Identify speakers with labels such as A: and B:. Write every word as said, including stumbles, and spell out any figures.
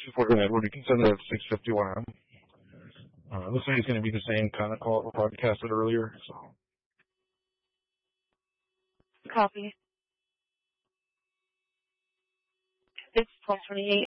A: before going Edward. You can send it at six fifty-one. Uh, looks like it's going to be the same kind of call broadcasted earlier. So.
B: Copy. It's twelve twenty-eight.